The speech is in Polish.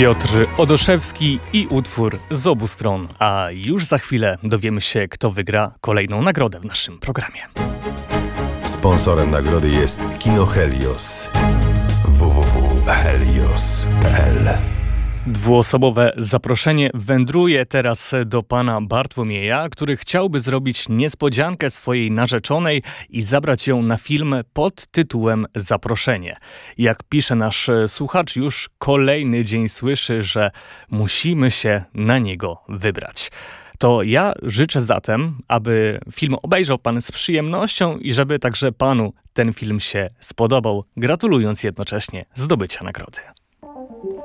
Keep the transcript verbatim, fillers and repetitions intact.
Piotr Odoszewski i utwór Z obu stron. A już za chwilę dowiemy się, kto wygra kolejną nagrodę w naszym programie. Sponsorem nagrody jest Kino Helios. w w w kropka helios kropka p l. Dwuosobowe zaproszenie wędruje teraz do pana Bartłomieja, który chciałby zrobić niespodziankę swojej narzeczonej i zabrać ją na film pod tytułem Zaproszenie. Jak pisze nasz słuchacz, już kolejny dzień słyszy, że musimy się na niego wybrać. To ja życzę zatem, aby film obejrzał pan z przyjemnością i żeby także panu ten film się spodobał, gratulując jednocześnie zdobycia nagrody.